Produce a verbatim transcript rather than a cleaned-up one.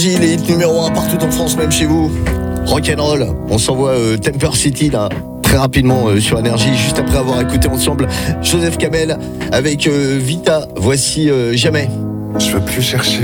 Il est numéro un partout en France, même chez vous. Rock'n'roll, on s'envoie euh, Temper City là, très rapidement euh, sur Énergie, juste après avoir écouté ensemble Joseph Kamel avec euh, Vita. Voici euh, Jamais. Je veux plus chercher.